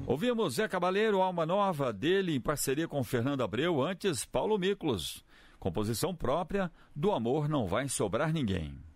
Ouvimos Zé Cabaleiro, Alma Nova, dele em parceria com Fernando Abreu, antes Paulo Miklos. Composição própria, Do Amor Não Vai Sobrar Ninguém.